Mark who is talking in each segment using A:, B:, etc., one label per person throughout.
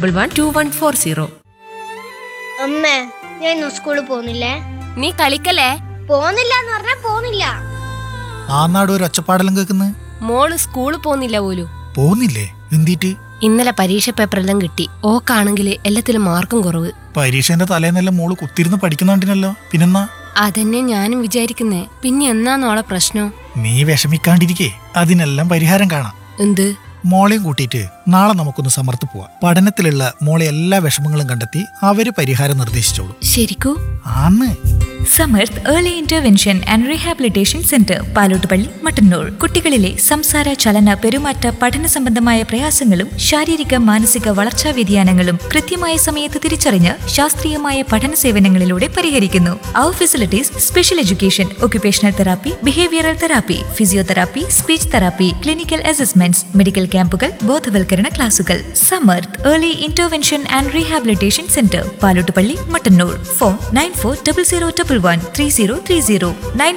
A: 0112140.
B: അമ്മേ, ഞാൻ ഇന്ന് സ്കൂളിൽ പോകുന്നില്ലേ?
A: നീ കളിക്കല്ലേ?
B: പോകുന്നില്ല എന്ന് പറഞ്ഞാ പോകുന്നില്ല.
C: ആന്നാട് ഒരു ഒച്ചപ്പാടെല്ലാം കേൾക്കുന്നത്.
A: മോള് സ്കൂളിൽ പോകുന്നില്ല പോലും.
C: പോകുന്നില്ലേ? എന്തിട്ട്?
A: ഇന്നലെ പരീക്ഷ പേപ്പറെല്ലാം കിട്ടി. ഓക്കാണെങ്കിൽ എല്ലാത്തിലും മാർക്കും കുറവ്.
C: പരീക്ഷന്റെ തലേന്നെല്ലാം മോള് കുത്തിരുന്ന് പഠിക്കുന്നുണ്ടിനല്ലോ. പിന്നെന്നാ?
A: അതന്നെ ഞാനും വിചാരിക്കുന്നേ. പിന്നെ എന്നാന്നോളെ പ്രശ്നം?
C: നീ വിഷമിക്കാണ്ടിരിക്കേ, അതിനെല്ലാം പരിഹാരം കാണാം.
A: എന്ത്?
C: മോളെയും കൂട്ടിയിട്ട് നാളെ നമുക്കൊന്ന് സമർത്ത് പോവാം. പഠനത്തിലുള്ള മോളെ എല്ലാ വിഷമങ്ങളും കണ്ടെത്തി അവര് പരിഹാരം നിർദ്ദേശിച്ചോളൂ.
A: ശരിക്കൂ?
C: ആന്ന്.
D: Samarth early intervention and rehabilitation centre, Palottupalli, Mattannur. കുട്ടികളിലെ സംസാര, ചലന, പെരുമാറ്റ, പഠന സംബന്ധമായ പ്രയാസങ്ങളും ശാരീരിക മാനസിക വളർച്ചാ വ്യതിയാനങ്ങളും കൃത്യമായ സമയത്ത് തിരിച്ചറിഞ്ഞ് ശാസ്ത്രീയമായ പഠന സേവനങ്ങളിലൂടെ പരിഹരിക്കുന്നു. അവർ facilities: special education, occupational therapy, behavioural therapy, physiotherapy, speech therapy, clinical assessments, medical ക്യാമ്പുകൾ, ബോധവൽക്കരണ ക്ലാസുകൾ. Samarth early intervention and rehabilitation centre, Palottupalli, Mattannur. Phone 9400113030,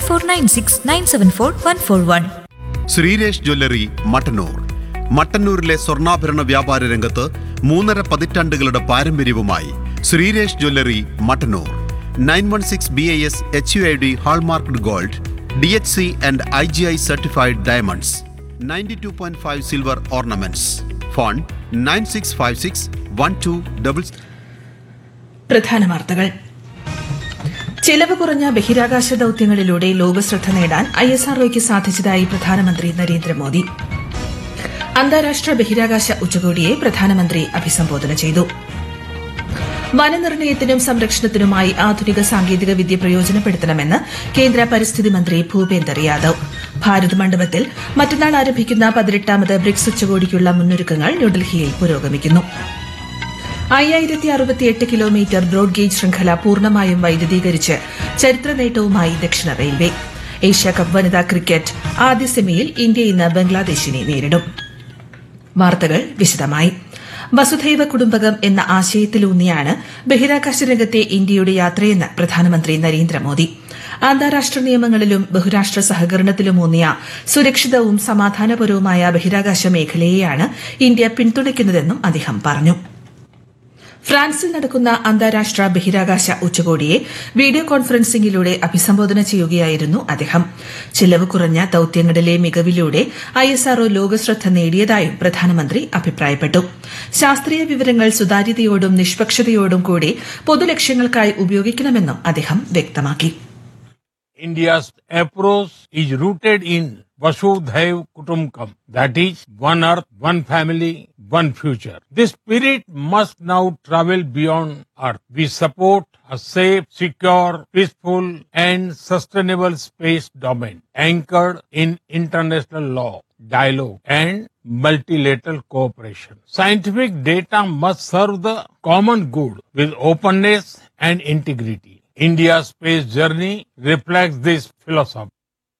D: 9496974141.
E: Sreeresh jewellery, Mattannur. മട്ടന്നൂരിലെ സ്വർണ്ണാഭരണ വ്യാപാര രംഗത്ത് 3.5 പതിറ്റാണ്ടുകളുടെ പാരമ്പര്യവുമായി Sreeresh jewellery, Mattannur. 916 BIS HUID hallmarked gold, DHC and IGI certified diamonds, 92.5 silver ornaments. Phone 965612.
F: പ്രധാന വാർത്തകൾ. ചെലവ് കുറഞ്ഞ ബഹിരാകാശ ദൌത്യങ്ങളിലൂടെ ലോകശ്രദ്ധ നേടാൻ ISROയ്ക്ക് സാധിച്ചതായി പ്രധാനമന്ത്രി നരേന്ദ്രമോദി. അന്താരാഷ്ട്ര ബഹിരാകാശ ഉച്ചകോടിയെ പ്രധാനമന്ത്രി അഭിസംബോധന ചെയ്തു. വനനിർണ്ണയത്തിനും സംരക്ഷണത്തിനുമായി ആധുനിക സാങ്കേതിക വിദ്യ പ്രയോജനപ്പെടുത്തണമെന്ന് കേന്ദ്ര പരിസ്ഥിതി മന്ത്രി ഭൂപേന്ദർ യാദവ്. ഭാരത് മണ്ഡപത്തിൽ മറ്റന്നാൾ ആരംഭിക്കുന്ന 18ാമത് ബ്രിക്സ് ഉച്ചകോടിക്കുള്ള മുന്നൊരുക്കങ്ങൾ ന്യൂഡൽഹിയിൽ പുരോഗമിക്കുന്നു. 5068 കിലോമീറ്റർ ബ്രോഡ്ഗേജ് ശൃംഖല പൂർണ്ണമായും വൈദ്യുതീകരിച്ച് ചരിത്ര നേട്ടവുമായി ദക്ഷിണ റെയിൽവേ. ഏഷ്യാകപ്പ് വനിതാ ക്രിക്കറ്റ് ആദ്യ സെമിയിൽ ഇന്ത്യ ഇന്ന് ബംഗ്ലാദേശിനെ നേരിടും. വാർത്തകൾ വിശദമായി. വസുധൈവ കുടുംബകം എന്ന ആശയത്തിലൂന്നിയാണ് ബഹിരാകാശ രംഗത്തെ ഇന്ത്യയുടെ യാത്രയെന്ന് പ്രധാനമന്ത്രി നരേന്ദ്രമോദി. അന്താരാഷ്ട്ര നിയമങ്ങളിലും ബഹുരാഷ്ട്ര സഹകരണത്തിലുമൂന്നിയ സുരക്ഷിതവും സമാധാനപരവുമായ ബഹിരാകാശ മേഖലയെയാണ് ഇന്ത്യ പിന്തുണയ്ക്കുന്നതെന്നും അദ്ദേഹം പറഞ്ഞു. ഫ്രാൻസിൽ നടക്കുന്ന അന്താരാഷ്ട്ര ബഹിരാകാശ ഉച്ചകോടിയെ വീഡിയോ കോൺഫറൻസിംഗിലൂടെ അഭിസംബോധന ചെയ്യുകയായിരുന്നു അദ്ദേഹം. ചിലവ് കുറഞ്ഞ ദൌത്യങ്ങളിലെ മികവിലൂടെ ISRO ലോകശ്രദ്ധ നേടിയതായും പ്രധാനമന്ത്രി അഭിപ്രായപ്പെട്ടു. ശാസ്ത്രീയ വിവരങ്ങൾ സുതാര്യതയോടും നിഷ്പക്ഷതയോടും കൂടി പൊതുലക്ഷ്യങ്ങൾക്കായി ഉപയോഗിക്കണമെന്നും അദ്ദേഹം വ്യക്തമാക്കി.
G: India's approach is rooted in Vasudhaiv Kutumbakam, that is, one earth, one family, one future. This spirit must now travel beyond earth. We support a safe, secure, peaceful and sustainable space domain anchored in international law, dialogue and multilateral cooperation. Scientific data must serve the common good with openness and integrity. India's space journey reflects this philosophy.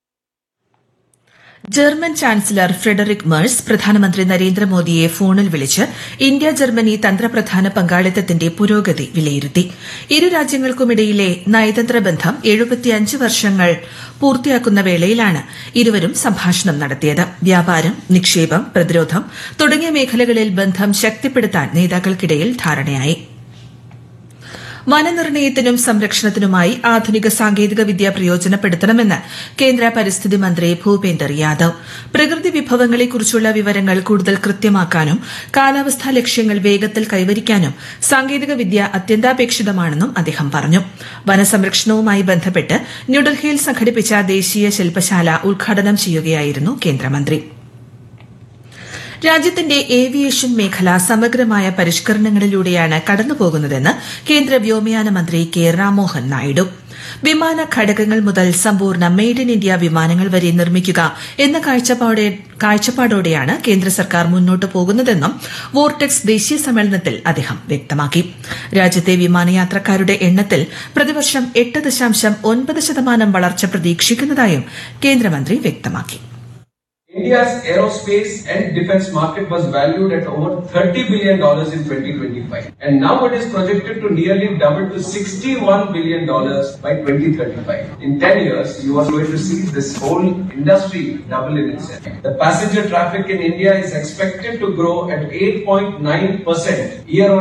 F: German chancellor Frederick Merz പ്രധാനമന്ത്രി നരേന്ദ്രമോദിയെ ഫോണിൽ വിളിച്ച് India Germany തന്ത്രപ്രധാന പങ്കാളിത്തത്തിന്റെ പുരോഗതി വിലയിരുത്തി. ഇരു രാജ്യങ്ങൾക്കുമിടയിലെ നയതന്ത്ര ബന്ധം 75 വർഷങ്ങൾ പൂർത്തിയാക്കുന്ന വേളയിലാണ് ഇരുവരും സംഭാഷണം നടത്തിയത്. വ്യാപാരം, നിക്ഷേപം, പ്രതിരോധം തുടങ്ങിയ മേഖലകളിൽ ബന്ധം ശക്തിപ്പെടുത്താൻ നേതാക്കൾക്കിടയിൽ ധാരണയായി. വനനിർണ്ണയത്തിനും സംരക്ഷണത്തിനുമായി ആധുനിക സാങ്കേതിക വിദ്യ പ്രയോജനപ്പെടുത്തണമെന്ന് കേന്ദ്ര പരിസ്ഥിതി മന്ത്രി ഭൂപേന്ദർ യാദവ്. പ്രകൃതി വിഭവങ്ങളെക്കുറിച്ചുള്ള വിവരങ്ങൾ കൂടുതൽ കൃത്യമാക്കാനും കാലാവസ്ഥാ ലക്ഷ്യങ്ങൾ വേഗത്തിൽ കൈവരിക്കാനും സാങ്കേതിക വിദ്യ അത്യന്താപേക്ഷിതമാണെന്നും അദ്ദേഹം പറഞ്ഞു. വനസംരക്ഷണവുമായി ബന്ധപ്പെട്ട് ന്യൂഡൽഹിയിൽ സംഘടിപ്പിച്ച ദേശീയ ശില്പശാല ഉദ്ഘാടനം ചെയ്യുകയായിരുന്നു കേന്ദ്രമന്ത്രി. രാജ്യത്തിന്റെ ഏവിയേഷൻ മേഖല സമഗ്രമായ പരിഷ്കരണങ്ങളിലൂടെയാണ് കടന്നുപോകുന്നതെന്ന് കേന്ദ്ര വ്യോമയാന മന്ത്രി കെ രാമോഹൻ നായിഡു. വിമാന ഘടകങ്ങൾ മുതൽ സമ്പൂർണ്ണ മെയ്ഡ് ഇൻ ഇന്ത്യ വിമാനങ്ങൾ വരെ നിർമ്മിക്കുക എന്ന കാഴ്ചപ്പാടോടെയാണ് കേന്ദ്ര സർക്കാർ മുന്നോട്ടു പോകുന്നതെന്നും വോർടെക്സ് ദേശീയ സമ്മേളനത്തിൽ അദ്ദേഹം വ്യക്തമാക്കി. രാജ്യത്തെ വിമാനയാത്രക്കാരുടെ എണ്ണത്തിൽ പ്രതിവർഷം 8.9% വളർച്ച പ്രതീക്ഷിക്കുന്നതായും കേന്ദ്രമന്ത്രി വ്യക്തമാക്കി.
H: India's aerospace and defense market was valued at over $30 billion in 2025, and now it is projected to nearly double to $61 billion by 2035. In 10 years, you are going to see this whole industry double in itself. The passenger traffic in India is expected to grow at 8.9% year on